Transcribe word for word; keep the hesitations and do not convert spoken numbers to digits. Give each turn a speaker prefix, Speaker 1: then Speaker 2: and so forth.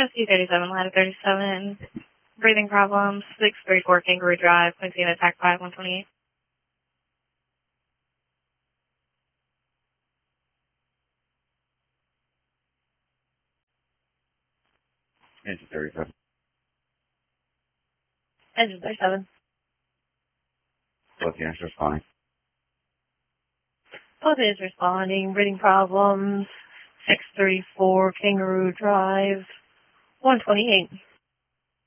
Speaker 1: Whiskey thirty-seven, ladder thirty-seven, breathing problems, six thirty-four Kangaroo Drive, Quincy and attack five one twenty-eight.
Speaker 2: Engine thirty-seven.
Speaker 1: Engine thirty-seven.
Speaker 2: Both units responding.
Speaker 1: Both is responding, breathing problems, six thirty-four Kangaroo Drive, one twenty-eight.